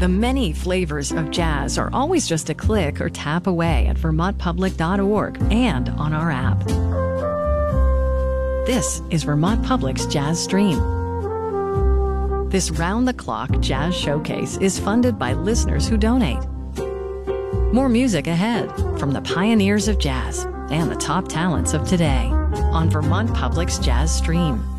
The many flavors of jazz are always just a click or tap away at vermontpublic.org and on our app. This is Vermont Public's Jazz Stream. This round-the-clock jazz showcase is funded by listeners who donate. More music ahead from the pioneers of jazz and the top talents of today on Vermont Public's Jazz Stream.